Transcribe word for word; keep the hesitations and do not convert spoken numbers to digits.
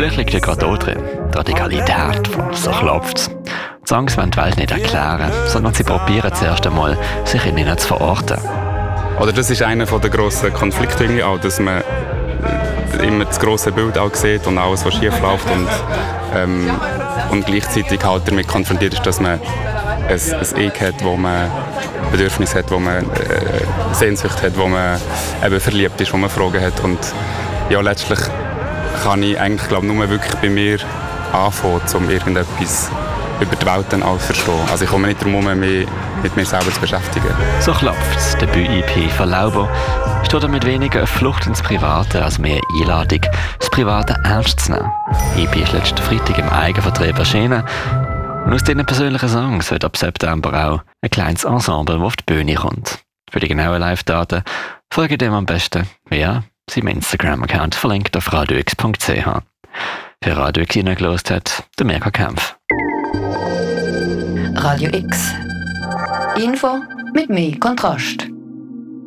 Vielleicht liegt ja gerade da drin, die Radikalität von «So klopft's». Die Songs wollen die Welt nicht erklären, sondern sie probieren zuerst einmal, sich in ihnen zu verorten. Oder das ist einer der grossen Konflikte irgendwie auch, dass man immer das grosse Bild auch sieht und alles, was schief läuft und, ähm, und gleichzeitig halt damit konfrontiert ist, dass man ein, ein Ich hat, wo man Bedürfnisse hat, wo man äh, Sehnsucht hat, wo man eben verliebt ist, wo man Fragen hat. Und ja, letztlich kann ich eigentlich, glaube nur wirklich bei mir anfangen, um irgendetwas über die Welt dann auch zu verstehen. Also ich komme nicht darum herum, mich mit mir selber zu beschäftigen. «So klopft's», Debüt-E P von Lauber, steht damit weniger eine Flucht ins Private als mehr eine Einladung, das Private ernst zu nehmen. E P ist letzten Freitag im Eigenvertrieb erschienen. Und aus diesen persönlichen Songs wird ab September auch ein kleines Ensemble, das auf die Bühne kommt. Für die genauen Live-Daten folgt dem am besten via seinem Instagram-Account, verlinkt auf radio x punkt c h. Für Radio X hineingehört hat, der Mirka Kempf. Radio X. Info mit mehr Kontrast.